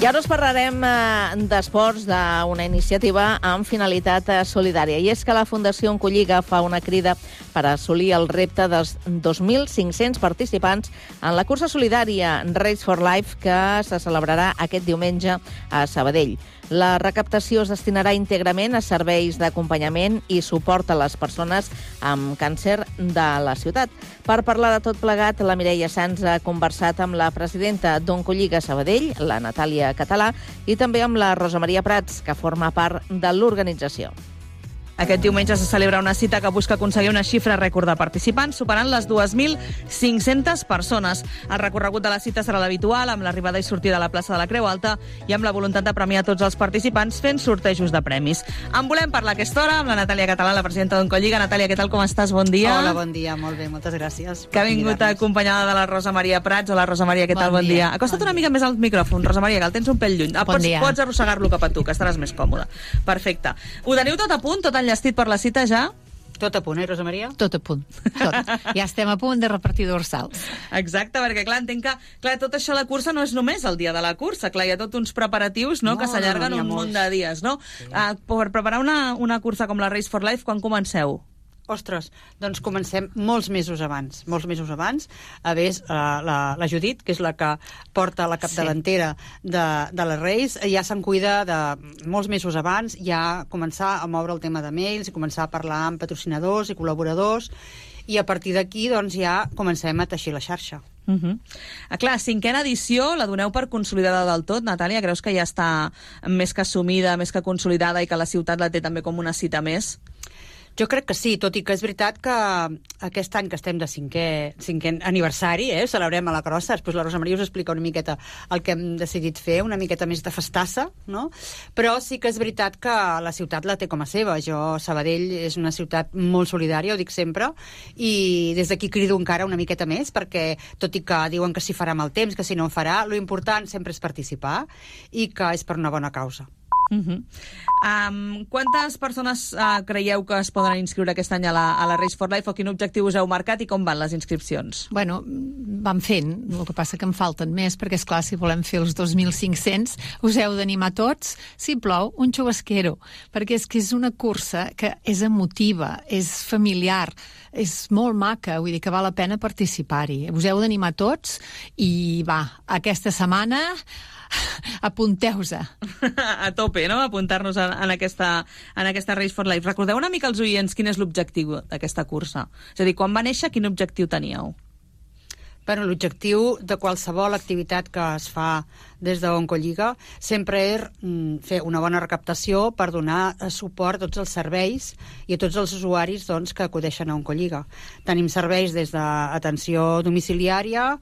I ara us parlarem d'esports, d'una iniciativa amb finalitat solidària. I és que la Fundació Oncolliga fa una crida per assolir el repte dels 2.500 participants en la cursa solidària Race for Life que se celebrarà aquest diumenge a Sabadell. La recaptació es destinarà íntegrament a serveis d'acompanyament i suport a les persones amb càncer de la ciutat. Per parlar de tot plegat, la Mireia Sans ha conversat amb la presidenta d'Oncolliga Sabadell, la Natàlia Català, i també amb la Rosa Maria Prats, que forma part de l'organització. Aquest diumenge se celebra una cita que busca aconseguir una xifra rècord de participants, superant les 2.500 persones. El recorregut de la cita serà l'habitual, amb l'arribada i sortida a la plaça de la Creu Alta i amb la voluntat de premiar tots els participants fent sortejos de premis. En volem parlar a aquesta hora amb la Natàlia Català, la presidenta d'Oncolliga. Natàlia, què tal, com estàs? Bon dia. Hola, bon dia, molt bé, moltes gràcies. Que ha vingut acompanyada de la Rosa Maria Prats. Hola, Rosa Maria, què tal? Bon dia. Acosta't una mica més al micròfon, Rosa Maria, que el tens un pèl lluny. Pots arrossegar-lo cap a tu, que estaràs més còmode. Perfecte. Ho teniu tot a punt, tot enllestit per la cita ja? Tot a punt, Rosa Maria? Tot a punt, tot. Ja estem a punt de repartir dorsals. Exacte, perquè clar, entenc que tot això de la cursa no és només el dia de la cursa, clar, hi ha tots uns preparatius que s'allarguen un munt de dies, no? Sí. Per preparar una cursa com la Race for Life, quan comenceu? Ostres, doncs comencem molts mesos abans. A més, la Judit, que és la que porta la capdavantera de la Race, ja se'n cuida de molts mesos abans, ja començar a moure el tema de mails i començar a parlar amb patrocinadors i col·laboradors, i a partir d'aquí doncs, ja comencem a teixir la xarxa. Clar, 5a edició, la doneu per consolidada del tot, Natàlia? Creus que ja està més que assumida, més que consolidada i que la ciutat la té també com una cita més? Jo crec que sí, tot i que és veritat que aquest any que estem de cinquè aniversari, celebrem a la Crossa, després la Rosa Maria us explica una miqueta el que hem decidit fer, una miqueta més de festassa, no? Però sí que és veritat que la ciutat la té com a seva. Sabadell és una ciutat molt solidària, ho dic sempre, i des d'aquí crido encara una miqueta més, perquè tot i que diuen que s'hi farà amb el temps, que si no en farà, lo important sempre és participar i que és per una bona causa. Quantes persones creieu que es poden inscriure aquest any a la Race for Life, o quin objectiu us heu marcat i com van les inscripcions? Bueno, vam fent, el que passa que en falten més, perquè és clar, si volem fer els 2.500 us heu d'animar tots, si plou, un xubasquero, perquè és que és una cursa que és emotiva, és familiar, és molt maca, vull dir que val la pena participar-hi. Us heu d'animar tots i va, aquesta setmana apunteu-se. A tope, no? Apuntar-nos en aquesta Race for Life. Recordeu una mica als oients quin és l'objectiu d'aquesta cursa? És a dir, quan va néixer, quin objectiu teníeu? Bueno, l'objectiu de qualsevol activitat que es fa des d'Oncolliga sempre és fer una bona recaptació per donar suport a tots els serveis i a tots els usuaris que acudeixen a Oncolliga. Tenim serveis des d'atenció domiciliària,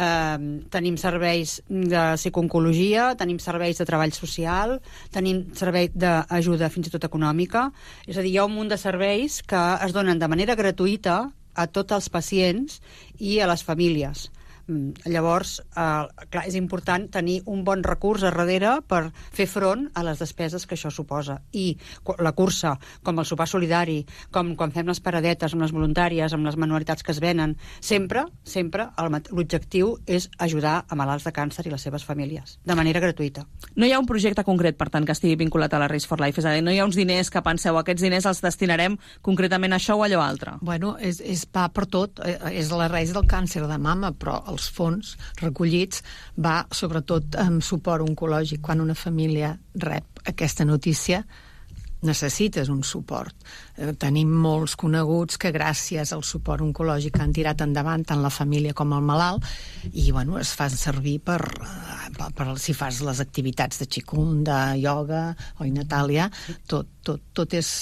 tenim serveis de psicooncologia, tenim serveis de treball social, tenim servei d'ajuda fins i tot econòmica. És a dir, hi ha un munt de serveis que es donen de manera gratuïta a tots els pacients i a les famílies. Llavors, clar, és important tenir un bon recurs a darrere per fer front a les despeses que això suposa. I la cursa, com el sopar solidari, com quan fem les paradetes amb les voluntàries, amb les manualitats que es venen, sempre l'objectiu és ajudar a malalts de càncer i les seves famílies, de manera gratuïta. No hi ha un projecte concret, per tant, que estigui vinculat a la Race for Life? És a dir, no hi ha uns diners que penseu, aquests diners els destinarem concretament a això o a allò altre? Bueno, va per tot. És la raïs del càncer de mama, però els fons recollits va sobretot amb suport oncològic. Quan una família rep aquesta notícia, necessites un suport. Tenim molts coneguts que gràcies al suport oncològic han tirat endavant tant la família com el malalt i bueno, es fan servir per si fas les activitats de Qigong, de ioga, oi Natàlia, tot és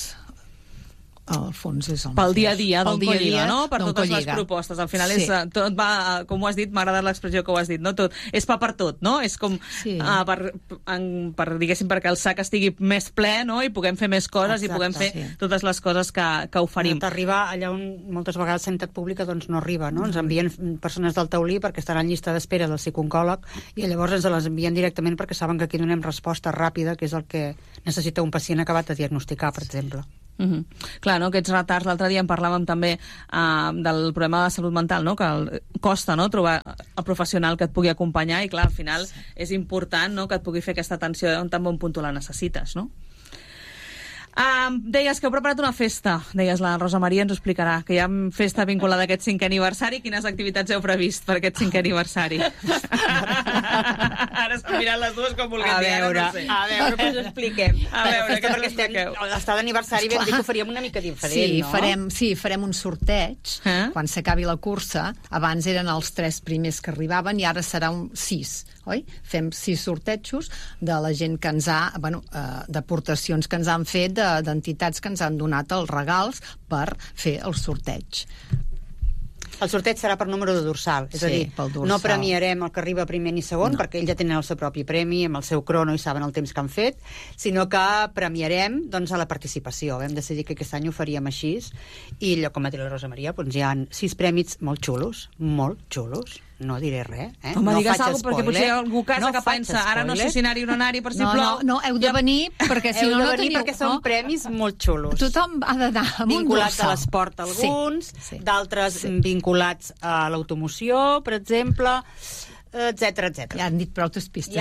al fons és el pel dia a dia d'Oncolliga, no? Per totes les Oncolliga. propostes. Al final Sí. tot va, com ho has dit, m'ha agradat l'expressió que ho has dit, no? Tot, és pa per tot, no? És com Sí. diguéssim, perquè el sac estigui més ple, no? I puguem fer més coses. Exacte, i puguem fer sí. totes les coses que oferim. T'arriba allà on moltes vegades sanitat pública doncs no arriba, no? Ens envien persones del taulí perquè estan en llista d'espera del psicooncòleg i llavors ens les envien directament perquè saben que aquí donem resposta ràpida, que és el que necessita un pacient acabat de diagnosticar, per exemple. Clar, no? Aquests retards, l'altre dia en parlàvem també del problema de salut mental, no? Que costa, no?, trobar el professional que et pugui acompanyar i, clar, al final és important, no?, que et pugui fer aquesta atenció on tan bon punt tu la necessites, no? Deies que heu preparat una festa, deies la Rosa Maria ens ho explicarà, que hi ha festa vinculada a aquest 5è aniversari. Quines activitats heu previst per aquest 5è aniversari? Ara estan mirant les dues com vulguem dir. A veure, pues ho expliquem. A veure, què us expliqueu? L'estat d'aniversari vam dir que ho faríem una mica diferent, no? Farem un sorteig quan s'acabi la cursa. Abans eren els 3 primers que arribaven i ara serà un 6, oi? Fem 6 sortejos de la gent que ens ha, d'aportacions que ens han fet, d'entitats que ens han donat els regals per fer el sorteig. El sorteig serà per número de dorsal, és a dir, no premiarem el que arriba primer ni segon, perquè ells ja tenen el seu propi premi, amb el seu crono i saben el temps que han fet, sinó que premiarem doncs, a la participació. Vam decidir que aquest any ho faríem així, i com ha dit la Rosa Maria, doncs hi ha 6 prèmits molt xulos, no diré res, Home, digues alguna cosa, perquè potser hi ha algú casa que pensa, ara no sé si anar-hi o no anar-hi, per si plou. No, heu de venir, perquè si no teniu... perquè són premis molt xulos. Tothom ha d'anar amb un vinculats a l'esport alguns, d'altres vinculats a l'automoció, per exemple, etc. Ja han dit prou pistes.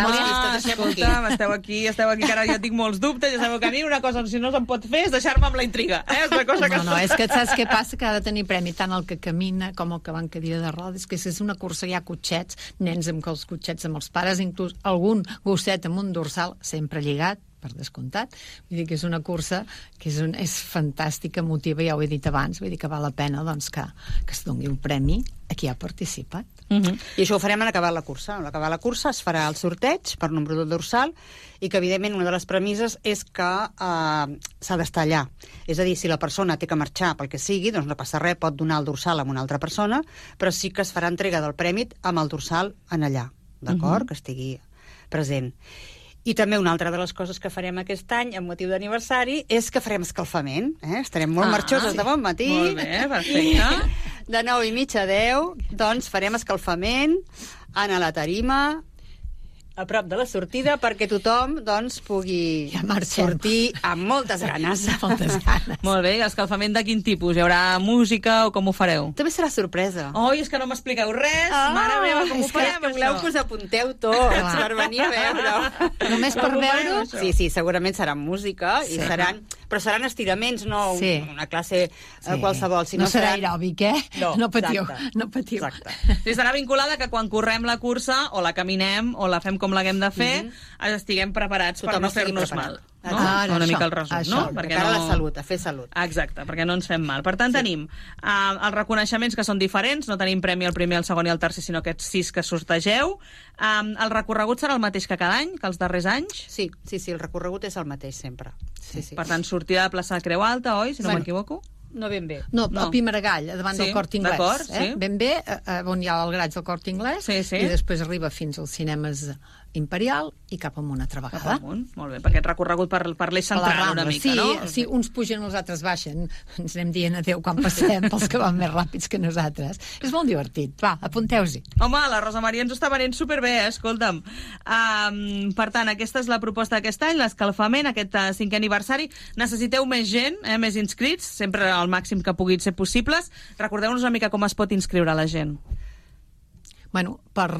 Escolta, esteu aquí, que ara jo tinc molts dubtes, ja sabeu que a mi una cosa, si no se'n pot fer, és deixar-me amb la intriga. És una cosa que... No, és que saps què passa? Que ha de tenir premi tant el que camina com el que va en cadira de rodes, que és una cursa, hi ha cotxets, nens amb els cotxets amb els pares, inclús algun gosset amb un dorsal sempre lligat, per descomptat. Vull dir que és una cursa que és fantàstica, emotiva, ja ho he dit abans, vull dir que val la pena doncs, que es doni un premi a qui ha participat. I això ho farem en acabar la cursa. En acabar la cursa es farà el sorteig per número de dorsal i que, evidentment, una de les premisses és que s'ha d'estar allà. És a dir, si la persona té que marxar pel que sigui, doncs no passa res, pot donar el dorsal a una altra persona, però sí que es farà entrega del premi amb el dorsal en allà, d'acord? Que estigui present. I també una altra de les coses que farem aquest any, amb motiu d'aniversari, és que farem escalfament. Estarem molt marxoses de bon matí. Molt bé, perfecte. De 9:30 a 10, doncs farem escalfament, anar a la tarima, a prop de la sortida, perquè tothom doncs, pugui sortir amb moltes ganes. Molt bé, escalfament de quin tipus? Hi haurà música o com ho fareu? També serà sorpresa. Oi, és que no m'expliqueu res. Mare meva, com ho farem, això? Voleu que us apunteu tots per venir a veure-ho. Només per veure-ho? Sí, segurament serà música, però seran estiraments, no una classe qualsevol. No serà aeròbic, No patiu. Sí, serà vinculada que quan correm la cursa, o la caminem, o la fem com l'haguem de fer, estiguem preparats per no fer-nos mal. No? Una mica el resum, no? Perquè a la salut, a fer salut. Exacte, perquè no ens fem mal. Per tant, tenim els reconeixements que són diferents, no tenim premi al primer, al segon i al tercer, sinó aquests 6 que sortegeu. El recorregut serà el mateix que cada any, que els darrers anys? Sí, el recorregut és el mateix sempre. Per tant, sortida de plaça de Creu Alta, oi, si no m'equivoco? No ben bé. No, a Pimargall, davant del Corte Inglés. Ben bé, on hi ha el garatge del Corte Inglés, i després arriba fins als cinemes Imperial i cap amunt altra vegada. Molt bé, perquè aquest recorregut per l'eix central una mica, no? Sí, uns pugen, els altres baixen. Ens anem dient adéu quan passem pels que van més ràpids que nosaltres. És molt divertit. Va, apunteu-s'hi. Home, la Rosa Maria ens ho està venent superbé, escolta'm. Per tant, aquesta és la proposta d'aquest any, l'escalfament, aquest 5è aniversari. Necessiteu més gent, més inscrits, sempre al màxim que puguin ser possibles. Recordeu-nos una mica com es pot inscriure la gent. Bueno, per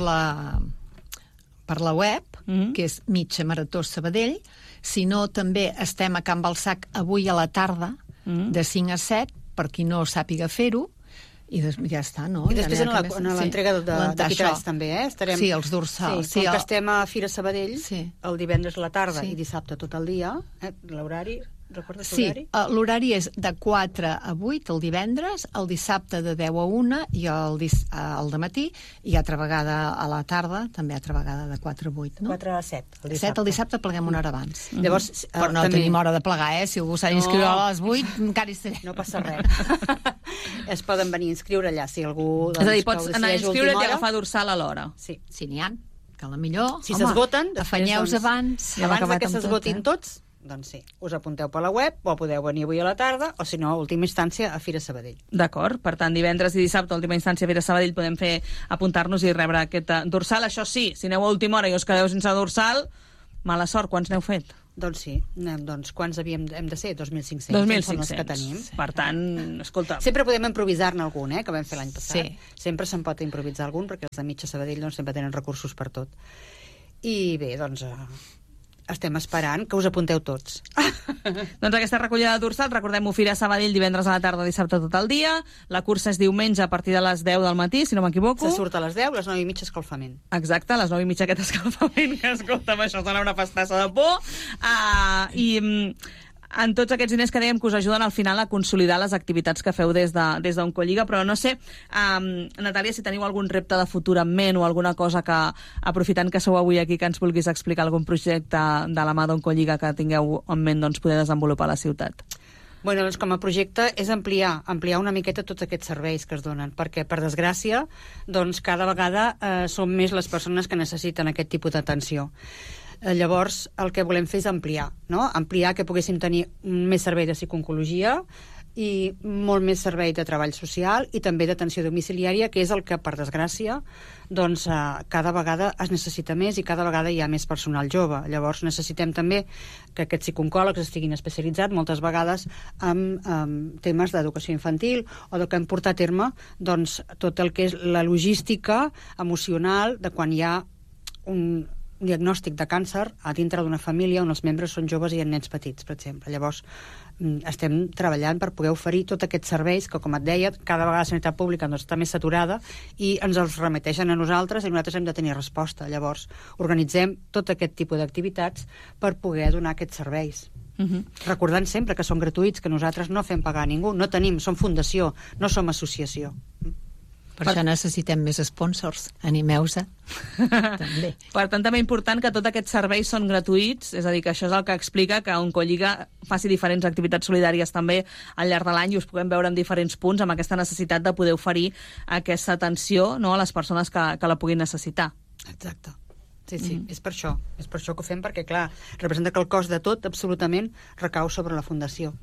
la web, que és Mitja Marató Sabadell. Si no, també estem a Can Balsac avui a la tarda, de 5 a 7, per qui no sàpiga fer-ho, i ja està, no? I després en l'entrega de quitralls també, estarem... Sí, els dorsals. Com que estem a Fira Sabadell, el divendres a la tarda i dissabte tot el dia, l'horari... Recordes l'horari? Sí, l'horari és de 4 a 8 el divendres, el dissabte de 10 a 1 i el dematí, i altra vegada a la tarda, també altra vegada de 4 a 8, no? 4 a 7, el dissabte. El dissabte pleguem una hora abans. Llavors, però no tenim hora de plegar, si algú s'ha d'inscriure a les 8, encara hi seré. No passa res. Es poden venir a inscriure allà, si algú... És a dir, pots anar a inscriure't i agafar dorsal a l'hora. Sí, n'hi ha, que a la millor... Si s'esgoten, afanyeu-vos abans. Abans que s'esgotin tots, doncs sí, us apunteu per la web o podeu venir avui a la tarda o si no, a última instància, a Fira Sabadell. D'acord, per tant, divendres i dissabte a última instància a Fira Sabadell podem fer apuntar-nos i rebre aquest dorsal. Això sí, si aneu a última hora i us quedeu sense dorsal, mala sort, quants n'heu fet? Doncs sí, doncs quants hem de ser? 2.500. 2.500. Són els que tenim. Per tant, escolta... Sempre podem improvisar-ne algun, que vam fer l'any passat. Sí. Sempre se'n pot improvisar algun, perquè els de Mitja Sabadell doncs, sempre tenen recursos per tot. I bé, doncs... estem esperant que us apunteu tots. Doncs aquesta recollida de dorsal, recordem-ho, Fira Sabadell divendres a la tarda, dissabte tot el dia. La cursa és diumenge a partir de les 10 del matí, si no m'equivoco. Se surt a les 10, les 9:30 escalfament. Exacte, a les 9:30 aquest escalfament, que escolta'm, això sona una pastassa de por. En tots aquests diners que dèiem que us ajuden al final a consolidar les activitats que feu des d'Oncolliga, però no sé, Natàlia, si teniu algun repte de futur en ment o alguna cosa que, aprofitant que sou avui aquí, que ens vulguis explicar algun projecte de la mà d'Oncolliga que tingueu en ment poder desenvolupar a la ciutat. Bueno, doncs com a projecte és ampliar una miqueta tots aquests serveis que es donen, perquè, per desgràcia, doncs cada vegada són més les persones que necessiten aquest tipus d'atenció. Llavors, el que volem fer és ampliar, no? Ampliar que poguéssim tenir més servei de psico-oncologia i molt més servei de treball social i també d'atenció domiciliària, que és el que, per desgràcia, doncs, cada vegada es necessita més i cada vegada hi ha més personal jove. Llavors necessitem també que aquests psicooncòlegs estiguin especialitzats moltes vegades en temes d'educació infantil o que hem portat a terme doncs, tot el que és la logística emocional de quan hi ha un diagnòstic de càncer a dintre d'una família on els membres són joves i hi ha nens petits, per exemple. Llavors, estem treballant per poder oferir tots aquests serveis que, com et deia, cada vegada la sanitat pública doncs, està més saturada i ens els remeteixen a nosaltres i nosaltres hem de tenir resposta. Llavors, organitzem tot aquest tipus d'activitats per poder donar aquests serveis. Recordant sempre que són gratuïts, que nosaltres no fem pagar a ningú, no tenim, som fundació, no som associació. Per això necessitem més sponsors. Animeu-se. També. Per tant, també important que tots aquests serveis són gratuïts, és a dir, que això és el que explica que Oncolliga faci diferents activitats solidàries també al llarg de l'any i us puguem veure en diferents punts amb aquesta necessitat de poder oferir aquesta atenció, no, a les persones que la puguin necessitar. Exacte. Sí, és per això. És per això que ho fem, perquè, clar, representa que el cost de tot, absolutament, recau sobre la Fundació.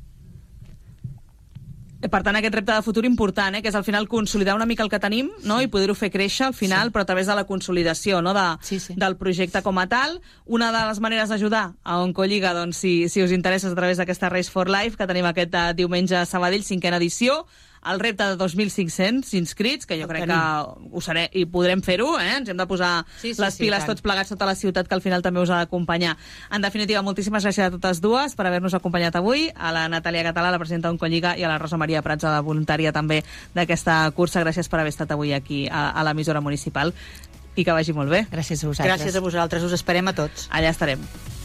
Per tant, aquest repte de futur important, que és al final consolidar una mica el que tenim, no? I poder-ho fer créixer al final, però a través de la consolidació, no? Del projecte com a tal. Una de les maneres d'ajudar a Oncolliga, doncs, si us interessa, a través d'aquesta Race for Life, que tenim aquest diumenge a Sabadell, 5ª edició, el repte de 2.500 inscrits, que jo crec que ho seré i podrem fer-ho, ens hem de posar les piles tots plegats, tota la ciutat, que al final també us ha d'acompanyar. En definitiva, moltíssimes gràcies a totes dues per haver-nos acompanyat avui, a la Natàlia Català, la presidenta d'Oncolliga, i a la Rosa Maria Prats, la voluntària també d'aquesta cursa. Gràcies per haver estat avui aquí a l'emissora municipal i que vagi molt bé. Gràcies a vosaltres. Gràcies a vosaltres, us esperem a tots. Allà estarem.